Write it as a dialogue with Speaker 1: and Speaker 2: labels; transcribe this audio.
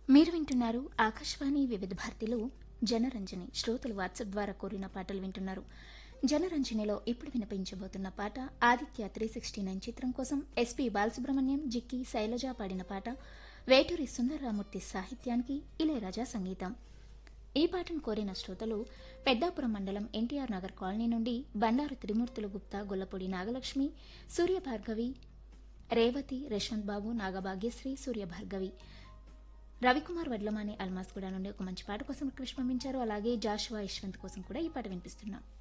Speaker 1: మీరు వింటున్నారు ఆకాశవాణి వివిధ భారతిలో జనరంజని శ్రోతలు వాట్సాప్ ద్వారా కోరిన పాటలు వింటున్నారు. జనరంజనిలో ఇప్పుడు వినిపించబోతున్న పాట ఆదిత్య 369 చిత్రం కోసం ఎస్పి బాలసుబ్రహ్మణ్యం, జిక్కి, శైలజ పాడిన పాట. వేటూరి సుందరరామూర్తి సాహిత్యానికి ఇళయరాజా సంగీతం. ఈ పాటను కోరిన శ్రోతలు పెద్దాపురం మండలం ఎన్టీఆర్ నగర్ కాలనీ నుండి బండారు త్రిమూర్తుల గుప్తా, గొల్లపూడి నాగలక్ష్మి, సూర్యభార్గవి, రేవతి, రేష్మంత్ బాబు, నాగభాగ్యశ్రీ, సూర్యభార్గవి, రవికుమార్ వడ్లమాని అల్మాస్గూడ నుండి ఒక మంచి పాట కోసం రిక్వెస్ట్ పంపించారు. అలాగే జాషువా యశ్వంత్ కోసం కూడా ఈ పాట వినిపిస్తున్నాం.